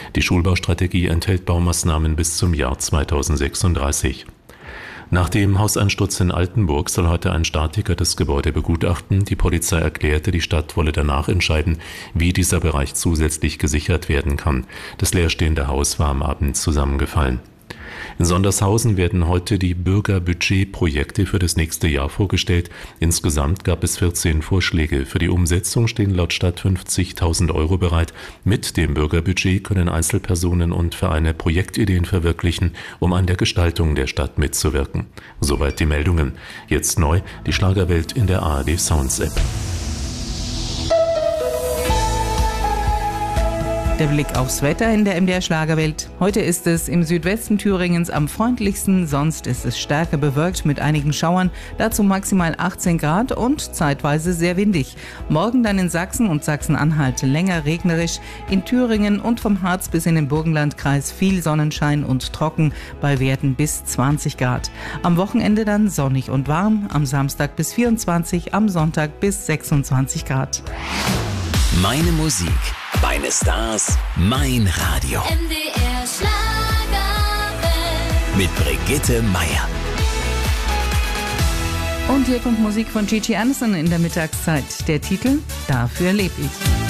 Die Schulbaustrategie enthält Baumaßnahmen bis zum Jahr 2036. Nach dem Hauseinsturz in Altenburg soll heute ein Statiker das Gebäude begutachten. Die Polizei erklärte, die Stadt wolle danach entscheiden, wie dieser Bereich zusätzlich gesichert werden kann. Das leerstehende Haus war am Abend zusammengefallen. In Sondershausen werden heute die Bürgerbudgetprojekte für das nächste Jahr vorgestellt. Insgesamt gab es 14 Vorschläge. Für die Umsetzung stehen laut Stadt 50.000 € bereit. Mit dem Bürgerbudget können Einzelpersonen und Vereine Projektideen verwirklichen, um an der Gestaltung der Stadt mitzuwirken. Soweit die Meldungen. Jetzt neu die Schlagerwelt in der ARD Sounds App. Der Blick aufs Wetter in der MDR Schlagerwelt. Heute ist es im Südwesten Thüringens am freundlichsten, sonst ist es stärker bewölkt mit einigen Schauern, dazu maximal 18 Grad und zeitweise sehr windig. Morgen dann in Sachsen und Sachsen-Anhalt länger regnerisch, in Thüringen und vom Harz bis in den Burgenlandkreis viel Sonnenschein und trocken bei Werten bis 20 Grad. Am Wochenende dann sonnig und warm, am Samstag bis 24, am Sonntag bis 26 Grad. Meine Musik, meine Stars, mein Radio. MDR Schlagerwelt. Mit Brigitte Meier. Und hier kommt Musik von Gigi Anderson in der Mittagszeit. Der Titel: Dafür leb ich.